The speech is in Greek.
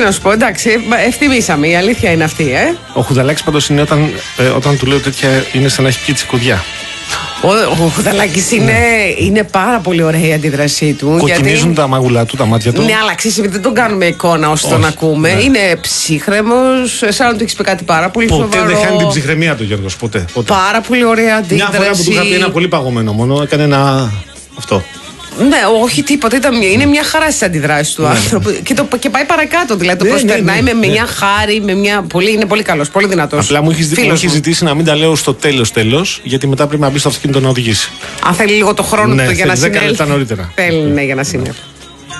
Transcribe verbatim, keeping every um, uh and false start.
να σου πω, εντάξει, ευτιμήσαμε. Η αλήθεια είναι αυτή, ε. Ο Χουδαλάκης πάντως είναι όταν, ε, όταν του λέω τέτοια είναι σαν να έχει πιει τσικουδιά. Ο, ο Χουδαλάκης είναι, ναι. είναι πάρα πολύ ωραία η αντίδρασή του. Κοκκινίζουν γιατί... τα μαγουλά του, τα μάτια του. Ναι, αλλά ξέρεις, δεν τον κάνουμε εικόνα όσο τον ακούμε. Ναι. Είναι ψύχρεμος, σαν να του έχει πει κάτι πάρα πολύ ποτέ σοβαρό. Ποτέ δεν χάνει την ψυχραιμία του, Γιώργος. Ποτέ, ποτέ. Πάρα πολύ ωραία αντίδραση. Μια φορά που του είχα πει ένα πολύ παγωμένο μόνο, έκανε ένα. Αυτό. Ναι, όχι τίποτα. Ήταν, είναι μια χαρά στις αντιδράσεις του ναι. άνθρωπου. Και, το, και πάει παρακάτω. Δηλαδή το ναι, προσπερνάει ναι, ναι, με ναι. μια χάρη, με μια. Πολύ, είναι πολύ καλός, πολύ δυνατός. Απλά μου έχει ζητήσει να μην τα λέω στο τέλος τέλος, γιατί μετά πρέπει να μπει στο αυτοκίνητο να οδηγήσει. Αν θέλει λίγο το χρόνο ναι, του για να συνέλθει. δέκα λεπτά νωρίτερα. Θέλει, ναι, για να συνέλθει.